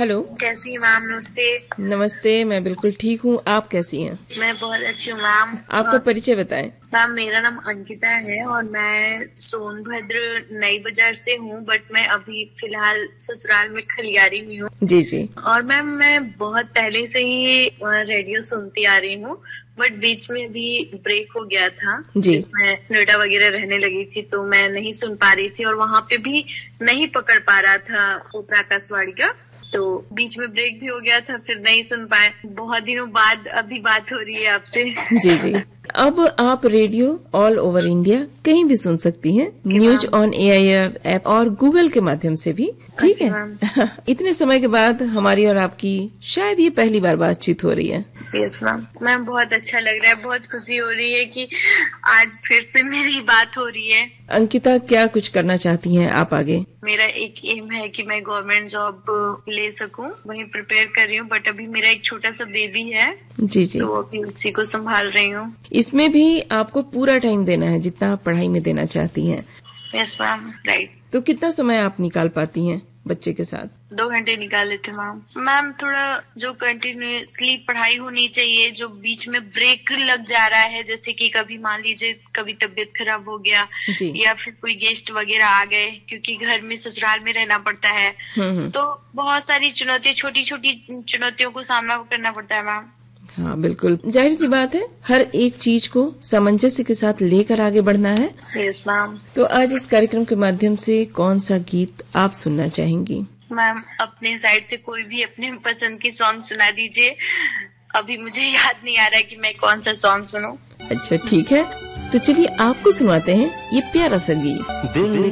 Hello, कैसी हैं ma'am? नमस्ते। नमस्ते। मैं बिल्कुल ठीक हूँ, आप कैसी हैं? मैं बहुत अच्छी हूँ मैम। आपका परिचय बताएं। मैम, मेरा नाम अंकिता है और मैं सोनभद्र नई बाजार से हूँ, बट मैं अभी फिलहाल ससुराल में खलियारी में हूँ। जी जी। और मैम, मैं बहुत पहले से ही रेडियो सुनती आ रही हूँ, बट बीच में भी ब्रेक हो गया था जी। मैं नोएडा वगैरह रहने लगी थी, तो मैं नहीं सुन पा रही थी और वहाँ पे भी नहीं पकड़ पा रहा था ओपरा आकाशवाणी का, तो बीच में ब्रेक भी हो गया था, फिर नहीं सुन पाए। बहुत दिनों बाद अभी बात हो रही है आपसे। जी जी। अब आप रेडियो ऑल ओवर इंडिया कहीं भी सुन सकती हैं, न्यूज ऑन AIR ऐप और गूगल के माध्यम से भी। ठीक है। इतने समय के बाद हमारी और आपकी शायद ये पहली बार बातचीत हो रही है। Yes ma'am. मैम, बहुत अच्छा लग रहा है, बहुत खुशी हो रही है कि आज फिर से मेरी बात हो रही है। अंकिता, क्या कुछ करना चाहती हैं आप आगे? मेरा एक एम है कि मैं गवर्नमेंट जॉब ले सकूं, वही प्रिपेयर कर रही हूँ, बट अभी मेरा एक छोटा सा बेबी है। जी जी। तो अभी उसी को संभाल रही हूँ। इसमें भी आपको पूरा टाइम देना है जितना आप पढ़ाई में देना चाहती हैं। Yes ma'am, right. तो कितना समय आप निकाल पाती हैं बच्चे के साथ? 2 घंटे निकाल लेते मैम। मैम, थोड़ा जो कंटिन्यूअसली पढ़ाई होनी चाहिए, जो बीच में ब्रेक लग जा रहा है, जैसे कि कभी मान लीजिए कभी तबीयत खराब हो गया या फिर कोई गेस्ट वगैरह आ गए, क्योंकि घर में ससुराल में रहना पड़ता है, तो बहुत सारी चुनौतियां, छोटी छोटी चुनौतियों को सामना करना पड़ता है मैम। हाँ बिल्कुल, जाहिर सी बात है, हर एक चीज को सामंजस्य के साथ लेकर आगे बढ़ना है। Yes ma'am. तो आज इस कार्यक्रम के माध्यम से कौन सा गीत आप सुनना चाहेंगी? मैम, अपने साइड से कोई भी अपने पसंद की सॉन्ग सुना दीजिए। अभी मुझे याद नहीं आ रहा है कि मैं कौन सा सॉन्ग सुनूं। अच्छा ठीक है, तो चलिए आपको सुनाते हैं ये प्यारा सा गीत। दिल